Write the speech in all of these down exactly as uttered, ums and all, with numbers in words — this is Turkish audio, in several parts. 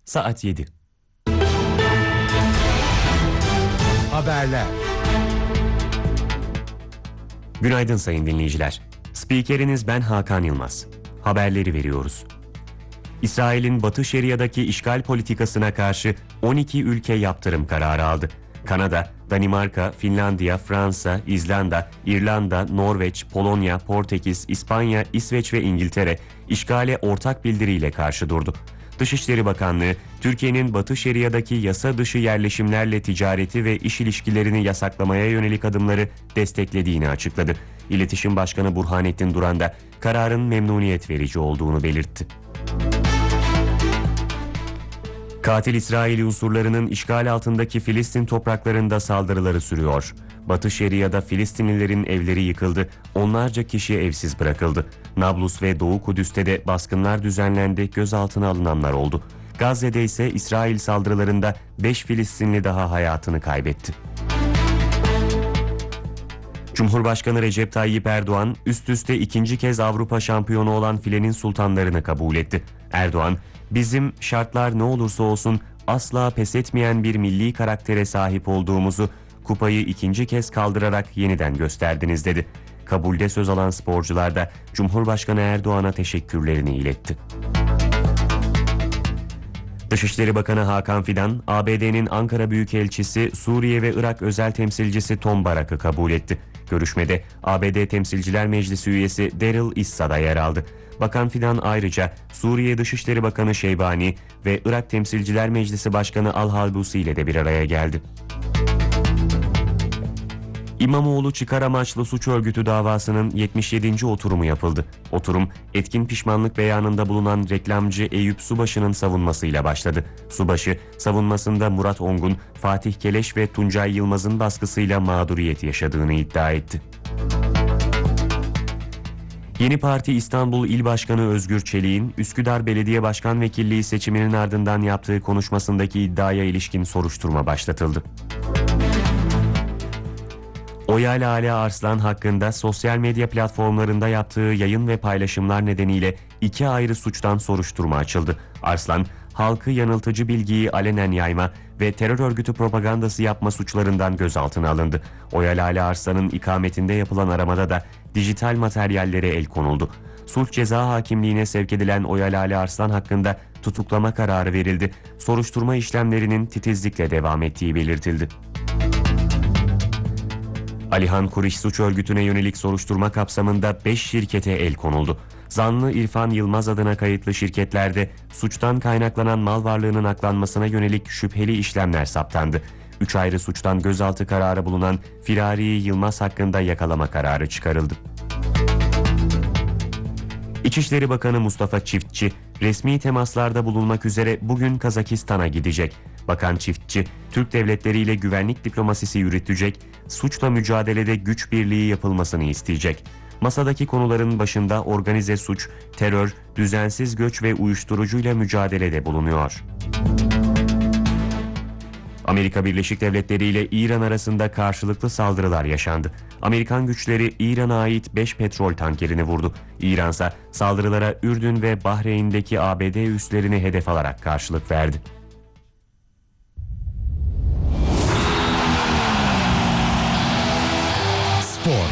saat yedi. Haberler. Günaydın sayın dinleyiciler. Spikeriniz ben Hakan Yılmaz. Haberleri veriyoruz. İsrail'in Batı Şeria'daki işgal politikasına karşı on iki ülke yaptırım kararı aldı. Kanada, Danimarka, Finlandiya, Fransa, İzlanda, İrlanda, Norveç, Polonya, Portekiz, İspanya, İsveç ve İngiltere işgale ortak bildiriyle karşı durdu. Dışişleri Bakanlığı, Türkiye'nin Batı Şeria'daki yasa dışı yerleşimlerle ticareti ve iş ilişkilerini yasaklamaya yönelik adımları desteklediğini açıkladı. İletişim Başkanı Burhanettin Duran da kararın memnuniyet verici olduğunu belirtti. Katil İsraili unsurlarının işgal altındaki Filistin topraklarında saldırıları sürüyor. Batı Şeria'da Filistinlilerin evleri yıkıldı, onlarca kişi evsiz bırakıldı. Nablus ve Doğu Kudüs'te de baskınlar düzenlendi, gözaltına alınanlar oldu. Gazze'de ise İsrail saldırılarında beş Filistinli daha hayatını kaybetti. Cumhurbaşkanı Recep Tayyip Erdoğan, üst üste ikinci kez Avrupa şampiyonu olan filenin sultanlarını kabul etti. Erdoğan, "Bizim şartlar ne olursa olsun asla pes etmeyen bir milli karaktere sahip olduğumuzu kupayı ikinci kez kaldırarak yeniden gösterdiniz" dedi. Kabulde söz alan sporcular da Cumhurbaşkanı Erdoğan'a teşekkürlerini iletti. Dışişleri Bakanı Hakan Fidan, A B D'nin Ankara Büyükelçisi, Suriye ve Irak özel temsilcisi Tom Barak'ı kabul etti. Görüşmede A B D Temsilciler Meclisi üyesi Daryl Issa da yer aldı. Bakan Fidan ayrıca Suriye Dışişleri Bakanı Şeybani ve Irak Temsilciler Meclisi Başkanı Al-Halbusi ile de bir araya geldi. İmamoğlu çıkar amaçlı suç örgütü davasının yetmiş yedinci oturumu yapıldı. Oturum, etkin pişmanlık beyanında bulunan reklamcı Eyüp Subaşı'nın savunmasıyla başladı. Subaşı, savunmasında Murat Ongun, Fatih Keleş ve Tuncay Yılmaz'ın baskısıyla mağduriyet yaşadığını iddia etti. Yeni Parti İstanbul İl Başkanı Özgür Çelik'in Üsküdar Belediye Başkan Vekilliği seçiminin ardından yaptığı konuşmasındaki iddiaya ilişkin soruşturma başlatıldı. Oyal Ali Arslan hakkında sosyal medya platformlarında yaptığı yayın ve paylaşımlar nedeniyle iki ayrı suçtan soruşturma açıldı. Arslan, halkı yanıltıcı bilgiyi alenen yayma ve terör örgütü propagandası yapma suçlarından gözaltına alındı. Oyal Ali Arslan'ın ikametinde yapılan aramada da dijital materyallere el konuldu. Sulh Ceza Hakimliğine sevk edilen Oyal Ali Arslan hakkında tutuklama kararı verildi. Soruşturma işlemlerinin titizlikle devam ettiği belirtildi. Alihan Kuriş suç örgütüne yönelik soruşturma kapsamında beş şirkete el konuldu. Zanlı İrfan Yılmaz adına kayıtlı şirketlerde suçtan kaynaklanan mal varlığının aklanmasına yönelik şüpheli işlemler saptandı. Üç ayrı suçtan gözaltı kararı bulunan Firari Yılmaz hakkında yakalama kararı çıkarıldı. İçişleri Bakanı Mustafa Çiftçi, resmi temaslarda bulunmak üzere bugün Kazakistan'a gidecek. Bakan Çiftçi, Türk devletleriyle güvenlik diplomasisi yürütecek, suçla mücadelede güç birliği yapılmasını isteyecek. Masadaki konuların başında organize suç, terör, düzensiz göç ve uyuşturucuyla mücadelede bulunuyor. Amerika Birleşik Devletleri ile İran arasında karşılıklı saldırılar yaşandı. Amerikan güçleri İran'a ait beş petrol tankerini vurdu. İran ise saldırılara Ürdün ve Bahreyn'deki A B D üslerini hedef alarak karşılık verdi. Spor.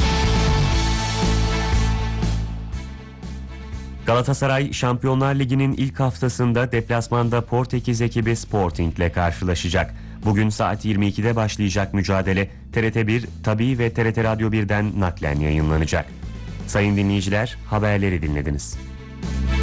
Galatasaray, Şampiyonlar Ligi'nin ilk haftasında deplasmanda Portekiz ekibi Sporting ile karşılaşacak. Bugün saat yirmi ikide başlayacak mücadele T R T bir, Tabii ve T R T Radyo bir'den naklen yayınlanacak. Sayın dinleyiciler, haberleri dinlediniz.